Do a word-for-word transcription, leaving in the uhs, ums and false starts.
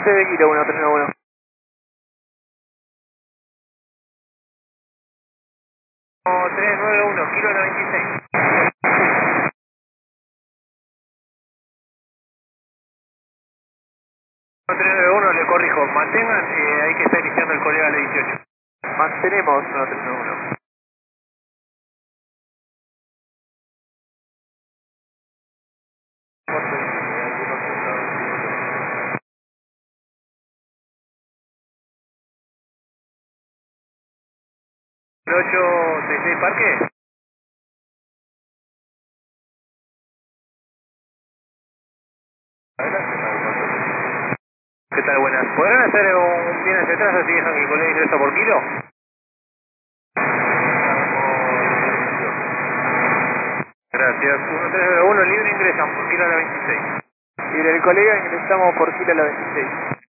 avance de kilo uno tres nueve uno. tres nueve uno, kilo noventa y seis. tres nueve uno, le corrijo, mantengan, eh, hay que estar iniciando el colega L dieciocho. Mantenemos uno tres nueve uno. ocho seis seis Parque. ¿Qué tal? Buenas. ¿Podrán hacer un bien hacia atrás así dejan que el colega ingresa por kilo? Gracias. uno tres nueve uno, libre ingresan por kilo a la veintiséis. Libre el colega, ingresamos por kilo a la veintiséis.